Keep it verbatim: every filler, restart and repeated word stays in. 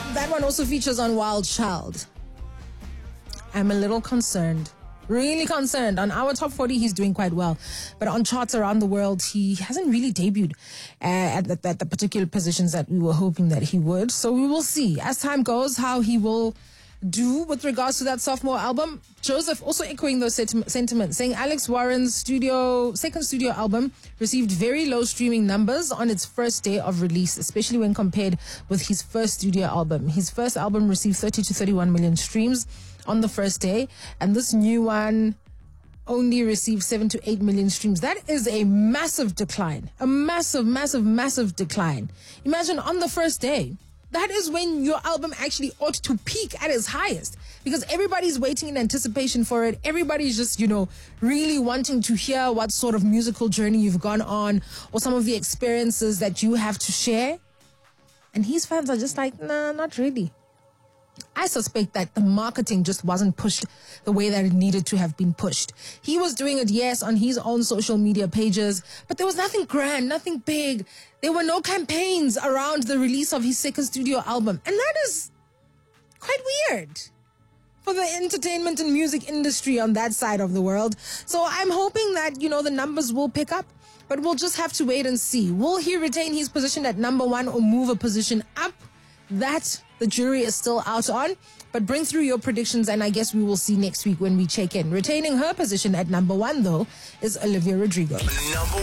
That one also features on Wild Child. I'm a little concerned. Really concerned. On our top forty, he's doing quite well. But on charts around the world, he hasn't really debuted uh, at, the, at the particular positions that we were hoping that he would. So we will see, as time goes, how he will do with regards to that sophomore album. Joseph also echoing those senti- sentiments, saying Alex Warren's studio second studio album received very low streaming numbers on its first day of release, especially when compared with his first studio album. His first album received thirty to thirty-one million streams on the first day, and this new one only received seven to eight million streams. That is a massive decline. A massive, massive, massive decline. Imagine on the first day. That is when your album actually ought to peak at its highest, because everybody's waiting in anticipation for it. Everybody's just, you know, really wanting to hear what sort of musical journey you've gone on or some of the experiences that you have to share. And his fans are just like, nah, not really. I suspect that the marketing just wasn't pushed the way that it needed to have been pushed. He was doing it, yes, on his own social media pages, but there was nothing grand, nothing big. There were no campaigns around the release of his second studio album. And that is quite weird for the entertainment and music industry on that side of the world. So I'm hoping that, you know, the numbers will pick up, but we'll just have to wait and see. Will he retain his position at number one or move a position up? That the jury is still out on, but bring through your predictions and I guess we will see next week when we check in. Retaining her position at number one, though, is Olivia Rodrigo. Number